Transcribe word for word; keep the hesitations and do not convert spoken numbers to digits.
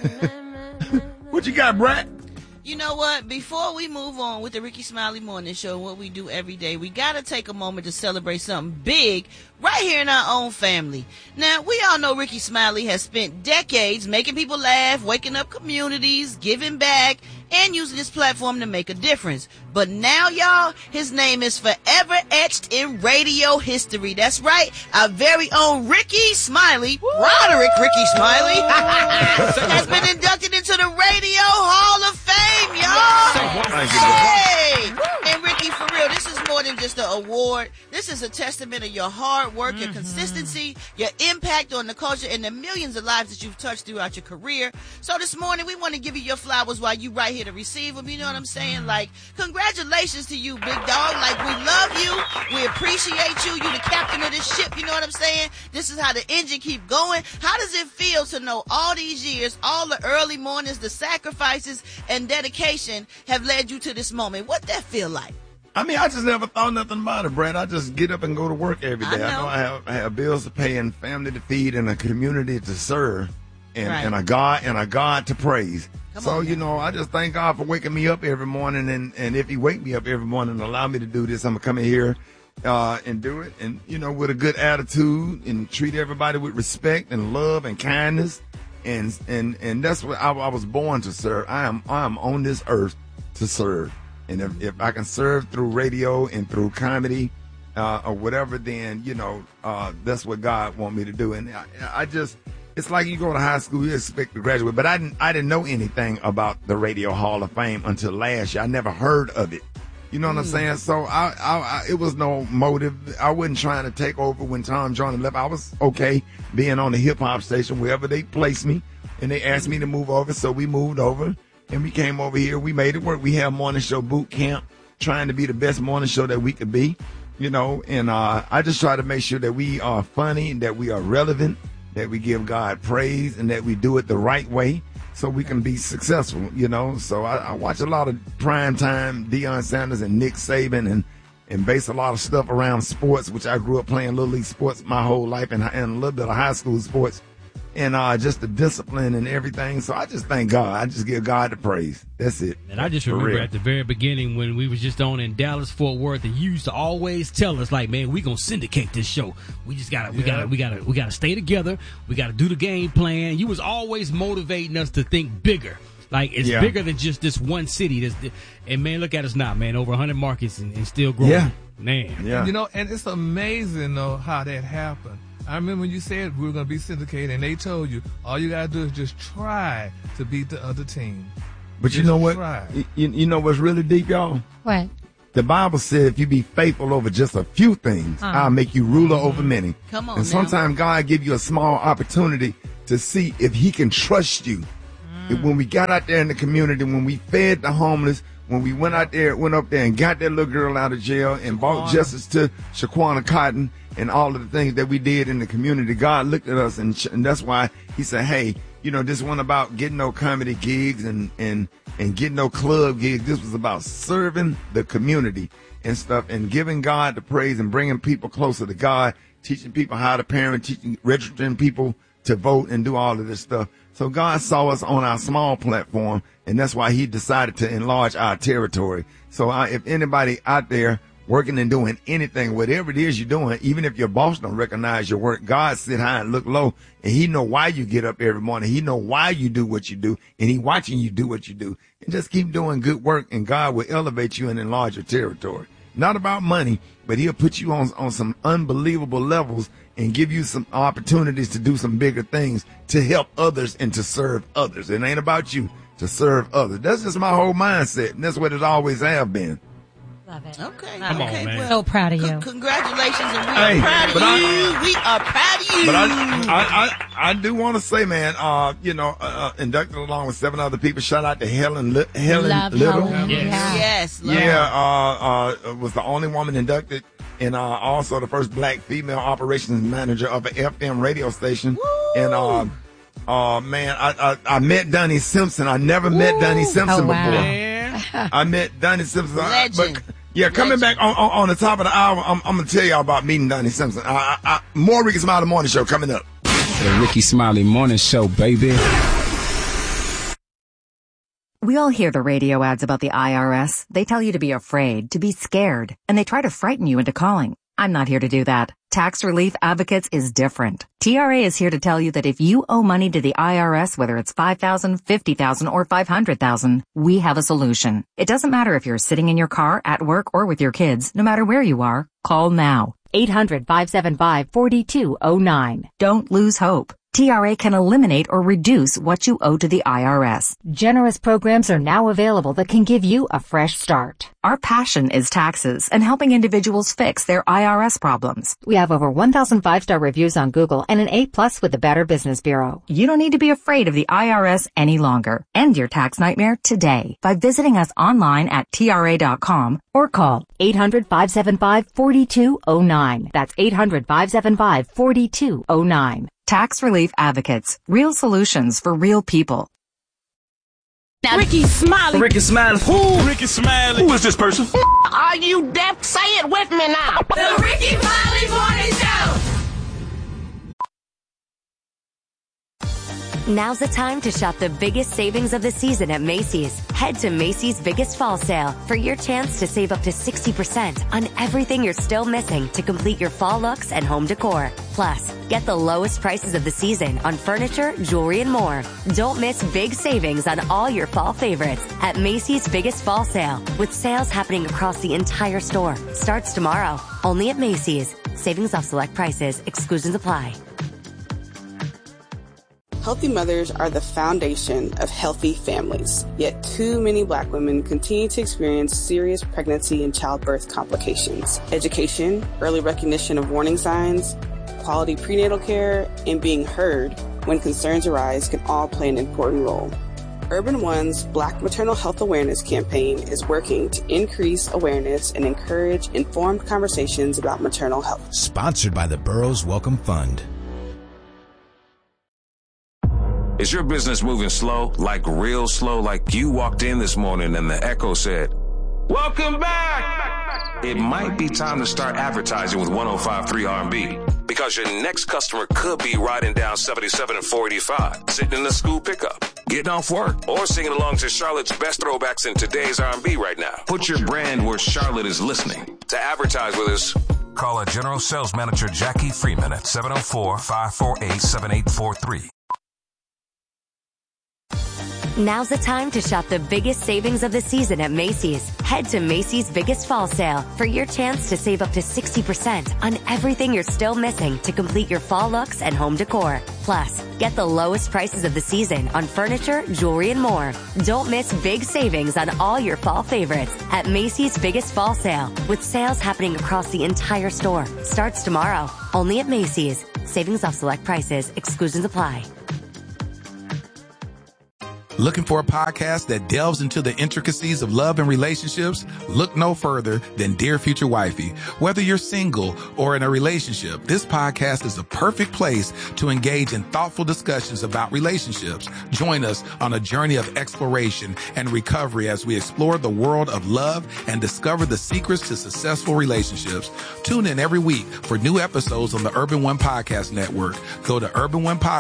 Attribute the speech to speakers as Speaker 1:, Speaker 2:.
Speaker 1: What you got, Brad?
Speaker 2: You know what? Before we move on with the Rickey Smiley Morning Show, what we do every day, we got to take a moment to celebrate something big right here in our own family. Now, we all know Rickey Smiley has spent decades making people laugh, waking up communities, giving back, and using his platform to make a difference. But now, y'all, his name is forever etched in radio history. That's right, our very own Rickey Smiley, Roderick Rickey Smiley, has been inducted into the Radio Hall of Fame, y'all. Hey! And Rickey, for real, this is more than just an award. This is a testament of your hard work, your mm-hmm. consistency, your impact on the culture, and the millions of lives that you've touched throughout your career. So this morning, we want to give you your flowers while you right here to receive them. You know what I'm saying? Like, congratulations to you, big dog. Like, we love you. We appreciate you. You the captain of this ship. You know what I'm saying? This is how the engine keep going. How does it feel to know all these years, all the early mornings, the sacrifices and dedication have led you to this moment? What that feel like?
Speaker 1: I mean, I just never thought nothing about it, Brad. I just get up and go to work every day. I know I, know I, have, I have bills to pay and family to feed and a community to serve and, right. and a God and a God to praise. Come so, you know, I just thank God for waking me up every morning. And, and if he wake me up every morning and allow me to do this, I'm going to come in here uh, and do it. And, you know, with a good attitude and treat everybody with respect and love and kindness. And and, and that's what I, I was born to serve. I am I am on this earth to serve. And if, if I can serve through radio and through comedy uh, or whatever, then, you know, uh, that's what God want me to do. And I, I just, it's like you go to high school, you expect to graduate. But I didn't, I didn't know anything about the Radio Hall of Fame until last year. I never heard of it. You know what mm. I'm saying? So I, I, I, it was no motive. I wasn't trying to take over when Tom Joyner left. I was okay being on the hip hop station wherever they placed me. And they asked me to move over, so we moved over. And we came over here. We made it work. We have morning show boot camp, trying to be the best morning show that we could be, you know. And uh, I just try to make sure that we are funny, that we are relevant, that we give God praise, and that we do it the right way so we can be successful, you know. So I, I watch a lot of primetime Deion Sanders and Nick Saban and, and base a lot of stuff around sports, which I grew up playing Little League sports my whole life and, and a little bit of high school sports. And uh, just the discipline and everything. So I just thank God. I just give God the praise. That's it.
Speaker 3: And I just remember real. at the very beginning when we was just on in Dallas, Fort Worth, and you used to always tell us, like, man, we gonna syndicate this show. We just gotta, we yeah. gotta, we gotta, we gotta stay together. We gotta do the game plan. You was always motivating us to think bigger. Like, it's yeah. bigger than just this one city. This, and man, look at us now, man. Over one hundred markets and, and still growing.
Speaker 1: Yeah.
Speaker 3: Man.
Speaker 4: Yeah. And, you know, and it's amazing though how that happened. I remember when you said we were going to be syndicated, and they told you all you got to do is just try to beat the other team.
Speaker 1: But
Speaker 4: just
Speaker 1: you know what?
Speaker 4: Try.
Speaker 1: You, you know what's really deep, y'all?
Speaker 5: What?
Speaker 1: The Bible said if you be faithful over just a few things, uh-huh. I'll make you ruler mm-hmm. over many.
Speaker 2: Come on.
Speaker 1: And sometimes God give you a small opportunity to see if he can trust you. Mm. When we got out there in the community, when we fed the homeless, when we went out there, went up there and got that little girl out of jail and brought justice to Shaquana Cotton and all of the things that we did in the community, God looked at us, and, and that's why he said, hey, you know, this wasn't about getting no comedy gigs and, and, and getting no club gigs. This was about serving the community and stuff and giving God the praise and bringing people closer to God, teaching people how to parent, teaching, registering people to vote and do all of this stuff. So God saw us on our small platform, and that's why he decided to enlarge our territory. So uh, if anybody out there working and doing anything, whatever it is you're doing, even if your boss don't recognize your work, God sit high and look low, and he know why you get up every morning. He know why you do what you do, and he watching you do what you do. And just keep doing good work, and God will elevate you and enlarge your territory. Not about money, but he'll put you on, on some unbelievable levels and give you some opportunities to do some bigger things to help others and to serve others. It ain't about you, to serve others. That's just my whole mindset, and that's what it always have been.
Speaker 5: Love it.
Speaker 2: Okay.
Speaker 3: Come
Speaker 2: okay.
Speaker 3: on, man.
Speaker 2: Well,
Speaker 5: so proud of you.
Speaker 2: C- congratulations, and we
Speaker 1: hey,
Speaker 2: are proud of you.
Speaker 1: I,
Speaker 2: we are proud of you.
Speaker 1: But I, I, I, I do want to say, man, uh, you know, uh, inducted along with seven other people. Shout out to Helen, Li- Helen
Speaker 5: love
Speaker 1: Little.
Speaker 5: Helen.
Speaker 3: Yes.
Speaker 5: Yeah.
Speaker 2: Yes. Love
Speaker 1: Yeah, uh, uh, was the only woman inducted, and uh, also the first black female operations manager of an F M radio station.
Speaker 2: Woo!
Speaker 1: And uh, uh, man, I, I I met Donnie Simpson. I never Woo! met Donnie Simpson
Speaker 5: Oh, wow.
Speaker 1: before.
Speaker 3: Man.
Speaker 1: I met Donnie Simpson.
Speaker 2: Legend.
Speaker 1: But, yeah, coming
Speaker 2: Legend.
Speaker 1: back on, on, on the top of the hour, I'm, I'm going to tell y'all about meeting Donnie Simpson. I, I, I, more Rickey Smiley Morning Show coming up.
Speaker 6: The Rickey Smiley Morning Show, baby.
Speaker 5: We all hear the radio ads about the I R S. They tell you to be afraid, to be scared, and they try to frighten you into calling. I'm not here to do that. Tax Relief Advocates is different. T R A is here to tell you that if you owe money to the I R S, whether it's five thousand dollars, fifty thousand dollars, or five hundred thousand dollars, we have a solution. It doesn't matter if you're sitting in your car, at work, or with your kids. No matter where you are, call now. eight hundred, five seven five, four two zero nine. Don't lose hope. T R A can eliminate or reduce what you owe to the I R S. Generous programs are now available that can give you a fresh start. Our passion is taxes and helping individuals fix their I R S problems. We have over one thousand five-star reviews on Google and an A plus with the Better Business Bureau. You don't need to be afraid of the I R S any longer. End your tax nightmare today by visiting us online at T R A dot com or call eight hundred, five seven five, four two zero nine. That's eight hundred, five seven five, four two zero nine. Tax Relief Advocates. Real solutions for real people.
Speaker 6: Now, Ricky Smiley.
Speaker 7: Ricky Smiley.
Speaker 6: Who?
Speaker 7: Ricky Smiley.
Speaker 6: Who is this person? Are you deaf? Say it with me now.
Speaker 8: The Ricky Smiley Morning Show.
Speaker 9: Now's the time to shop the biggest savings of the season at Macy's. Head to Macy's Biggest Fall Sale for your chance to save up to sixty percent on everything you're still missing to complete your fall looks and home decor. Plus, get the lowest prices of the season on furniture, jewelry, and more. Don't miss big savings on all your fall favorites at Macy's Biggest Fall Sale, with sales happening across the entire store. Starts tomorrow, only at Macy's. Savings off select prices. Exclusions apply.
Speaker 10: Healthy mothers are the foundation of healthy families, yet too many Black women continue to experience serious pregnancy and childbirth complications. Education, early recognition of warning signs, quality prenatal care, and being heard when concerns arise can all play an important role. Urban One's Black Maternal Health Awareness campaign is working to increase awareness and encourage informed conversations about maternal health.
Speaker 11: Sponsored by the Burroughs Welcome Fund.
Speaker 12: Is your business moving slow, like real slow, like you walked in this morning and the echo said, "Welcome back"? It might be time to start advertising with one oh five point three R and B, because your next customer could be riding down seventy-seven and four eighty-five, sitting in the school pickup, getting off work, or singing along to Charlotte's best throwbacks in today's R and B right now. Put your brand where Charlotte is listening. To advertise with us,
Speaker 13: call our General Sales Manager Jackie Freeman at seven oh four, five four eight, seven eight four three.
Speaker 9: Now's the time to shop the biggest savings of the season at Macy's. Head to Macy's Biggest Fall Sale for your chance to save up to sixty percent on everything you're still missing to complete your fall looks and home decor. Plus, get the lowest prices of the season on furniture, jewelry, and more. Don't miss big savings on all your fall favorites at Macy's Biggest Fall Sale, with sales happening across the entire store. Starts tomorrow, only at Macy's. Savings off select prices. Exclusions apply.
Speaker 14: Looking for a podcast that delves into the intricacies of love and relationships? Look no further than Dear Future Wifey. Whether you're single or in a relationship, this podcast is a perfect place to engage in thoughtful discussions about relationships. Join us on a journey of exploration and recovery as we explore the world of love and discover the secrets to successful relationships. Tune in every week for new episodes on the Urban One Podcast Network. Go to Urban One Podcast